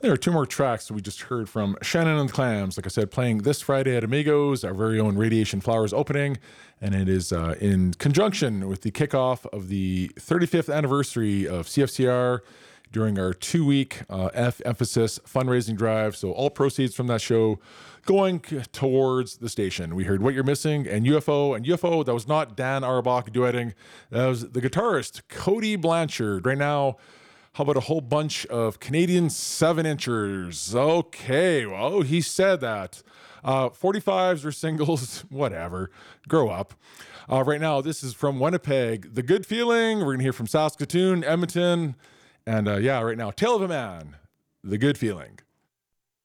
There are two more tracks we just heard from Shannon and the Clams. Like I said, playing this Friday at Amigos, our very own Radiation Flowers opening. And it is in conjunction with the kickoff of the 35th anniversary of CFCR during our 2-week F-Emphasis fundraising drive. So all proceeds from that show going towards the station. We heard What You're Missing and UFO, that was not Dan Auerbach duetting. That was the guitarist, Cody Blanchard. Right now, how about a whole bunch of Canadian 7-inchers? Okay, well, he said that. 45s or singles, whatever. Grow up. Right now, this is from Winnipeg. The Good Feeling. We're going to hear from Saskatoon, Edmonton. And right now, Tale of a Man. The Good Feeling.